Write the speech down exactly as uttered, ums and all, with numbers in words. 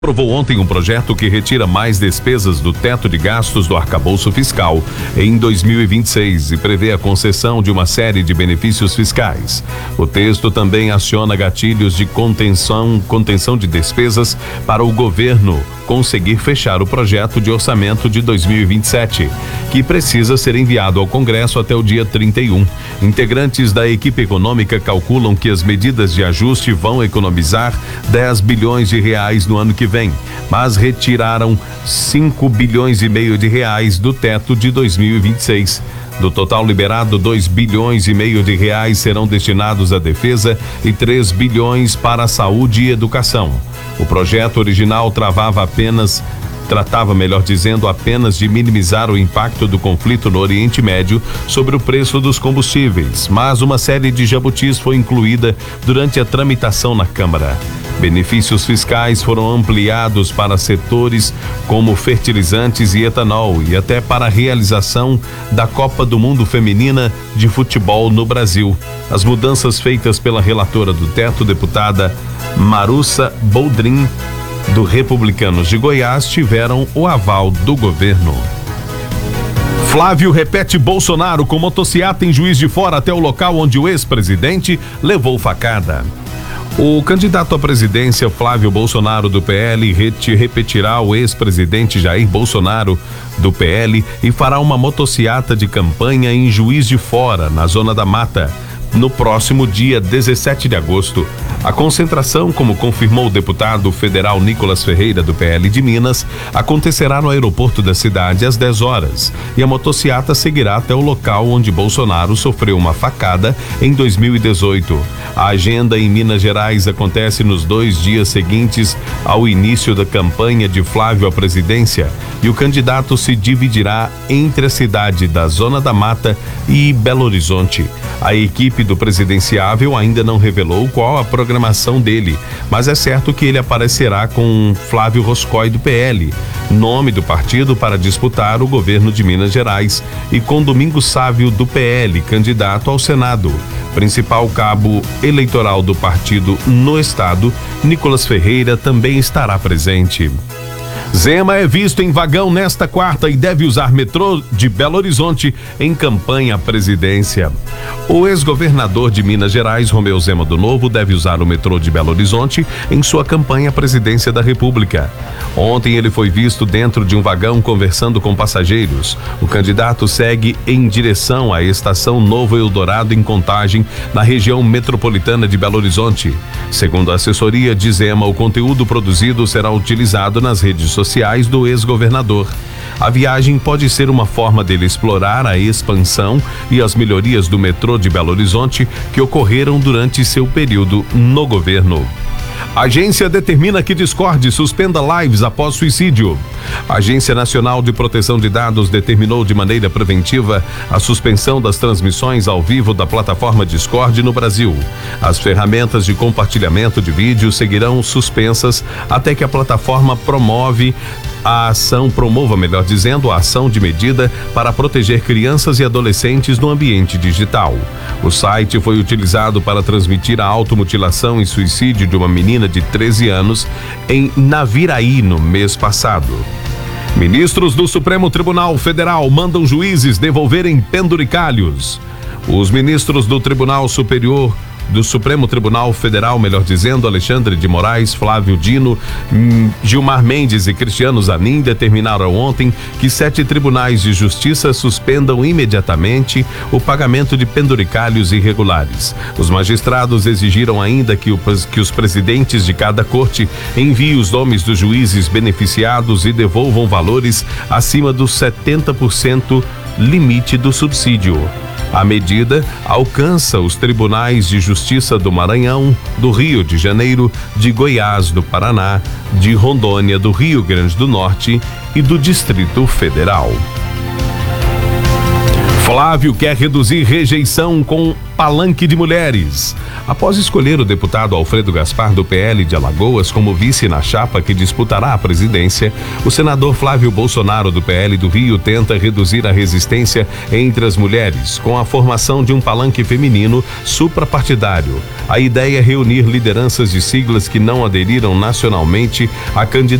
Aprovou ontem um projeto que retira mais despesas do teto de gastos do arcabouço fiscal em dois mil e vinte e seis e prevê a concessão de uma série de benefícios fiscais. O texto também aciona gatilhos de contenção, contenção de despesas para o governo conseguir fechar o projeto de orçamento de dois mil e vinte e sete, que precisa ser enviado ao Congresso até o dia trinta e um. Integrantes da equipe econômica calculam que as medidas de ajuste vão economizar dez bilhões de reais no ano que vem, mas retiraram cinco bilhões e meio de reais do teto de dois mil e vinte e seis. Do total liberado, dois bilhões e meio de reais serão destinados à defesa e três bilhões para a saúde e educação. O projeto original travava apenas Tratava, melhor dizendo, apenas de minimizar o impacto do conflito no Oriente Médio sobre o preço dos combustíveis, mas uma série de jabutis foi incluída durante a tramitação na Câmara. Benefícios fiscais foram ampliados para setores como fertilizantes e etanol e até para a realização da Copa do Mundo Feminina de Futebol no Brasil. As mudanças feitas pela relatora do teto, deputada Marussa Boldrin, do Republicanos de Goiás, tiveram o aval do governo. Flávio repete Bolsonaro com motociata em Juiz de Fora até o local onde o ex-presidente levou facada. O candidato à presidência Flávio Bolsonaro do P L repetirá o ex-presidente Jair Bolsonaro do P L e fará uma motociata de campanha em Juiz de Fora, na Zona da Mata, no próximo dia dezessete de agosto. A concentração, como confirmou o deputado federal Nicolas Ferreira, do P L de Minas, acontecerá no aeroporto da cidade às dez horas e a motociata seguirá até o local onde Bolsonaro sofreu uma facada em dois mil e dezoito. A agenda em Minas Gerais acontece nos dois dias seguintes ao início da campanha de Flávio à presidência e o candidato se dividirá entre a cidade da Zona da Mata e Belo Horizonte. A equipe do presidenciável ainda não revelou qual a programação dele, mas é certo que ele aparecerá com Flávio Roscoe do P L, nome do partido para disputar o governo de Minas Gerais, e com Domingos Sávio do P L, candidato ao Senado. Principal cabo eleitoral do partido no estado, Nicolas Ferreira também estará presente. Zema é visto em vagão nesta quarta e deve usar metrô de Belo Horizonte em campanha à presidência. O ex-governador de Minas Gerais, Romeu Zema do Novo, deve usar o metrô de Belo Horizonte em sua campanha à presidência da República. Ontem ele foi visto dentro de um vagão conversando com passageiros. O candidato segue em direção à estação Novo Eldorado, em Contagem, na região metropolitana de Belo Horizonte. Segundo a assessoria de Zema, o conteúdo produzido será utilizado nas redes sociais sociais do ex-governador. A viagem pode ser uma forma dele explorar a expansão e as melhorias do metrô de Belo Horizonte que ocorreram durante seu período no governo. A agência determina que Discord suspenda lives após suicídio. A Agência Nacional de Proteção de Dados determinou de maneira preventiva a suspensão das transmissões ao vivo da plataforma Discord no Brasil. As ferramentas de compartilhamento de vídeo seguirão suspensas até que a plataforma promove a ação, promova, melhor dizendo, a ação de medida para proteger crianças e adolescentes no ambiente digital. O site foi utilizado para transmitir a automutilação e suicídio de uma menina de treze anos em Naviraí no mês passado. Ministros do Supremo Tribunal Federal mandam juízes devolverem penduricalhos. Os ministros do Tribunal Superior do Supremo Tribunal Federal, melhor dizendo, Alexandre de Moraes, Flávio Dino, Gilmar Mendes e Cristiano Zanin, determinaram ontem que sete tribunais de justiça suspendam imediatamente o pagamento de penduricalhos irregulares. Os magistrados exigiram ainda que, o, que os presidentes de cada corte enviem os nomes dos juízes beneficiados e devolvam valores acima dos setenta por cento limite do subsídio. A medida alcança os tribunais de justiça do Maranhão, do Rio de Janeiro, de Goiás, do Paraná, de Rondônia, do Rio Grande do Norte e do Distrito Federal. Flávio quer reduzir rejeição com palanque de mulheres. Após escolher o deputado Alfredo Gaspar do P L de Alagoas como vice na chapa que disputará a presidência, o senador Flávio Bolsonaro do P L do Rio tenta reduzir a resistência entre as mulheres com a formação de um palanque feminino suprapartidário. A ideia é reunir lideranças de siglas que não aderiram nacionalmente à candidatura